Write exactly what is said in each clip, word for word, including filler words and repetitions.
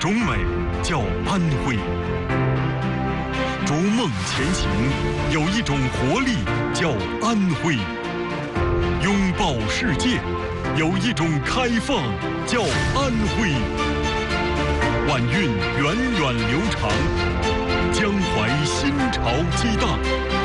种美叫安徽，逐梦前行有一种活力叫安徽，拥抱世界有一种开放叫安徽。晚运源远流长，江淮新潮激荡。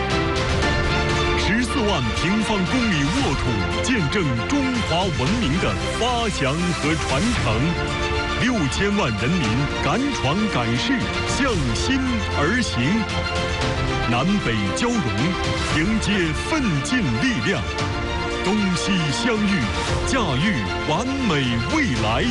十四万平方公里沃土，见证中华文明的发祥和传承。六千万人民敢闯敢试，向心而行。南北交融，迎接奋进力量。东西相遇，驾驭完美未来。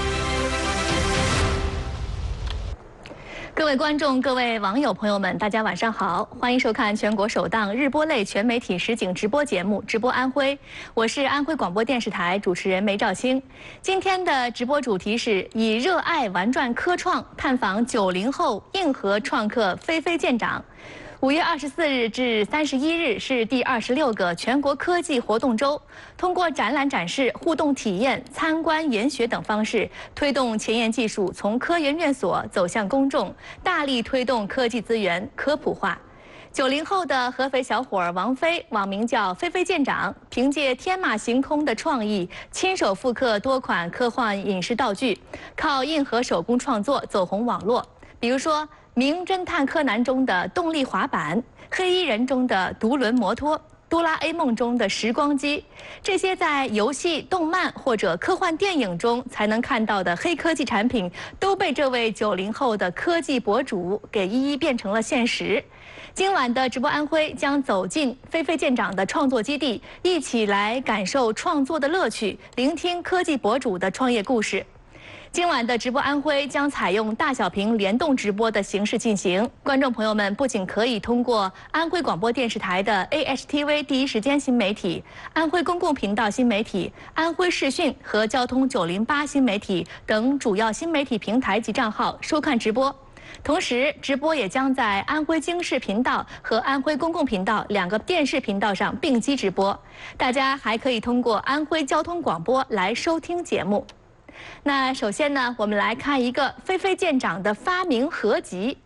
各位观众、各位网友朋友们，大家晚上好，欢迎收看全国首档日播类全媒体实景直播节目《直播安徽》，我是安徽广播电视台主持人梅兆清。今天的直播主题是以热爱玩转科创，探访九零后硬核创客飞飞舰长。五月二十四日至三十一日是第二十六个全国科技活动周，通过展览展示、互动体验、参观研学等方式，推动前沿技术从科研院所走向公众，大力推动科技资源科普化。九零后的合肥小伙王飞，网名叫飞飞舰长，凭借天马行空的创意，亲手复刻多款科幻影视道具，靠硬核手工创作走红网络。比如说，《名侦探柯南》中的动力滑板，《黑衣人》中的独轮摩托，《哆啦 A 梦》中的时光机，这些在游戏、动漫或者科幻电影中才能看到的黑科技产品，都被这位九零后的科技博主给一一变成了现实。今晚的直播安徽将走进飞飞舰长的创作基地，一起来感受创作的乐趣，聆听科技博主的创业故事。今晚的直播安徽将采用大小屏联动直播的形式进行，观众朋友们不仅可以通过安徽广播电视台的 A H T V 第一时间新媒体、安徽公共频道新媒体、安徽视讯和交通九零八新媒体等主要新媒体平台及账号收看直播。同时，直播也将在安徽经视频道和安徽公共频道两个电视频道上并机直播，大家还可以通过安徽交通广播来收听节目。那首先呢，我们来看一个飞飞舰长的发明合集。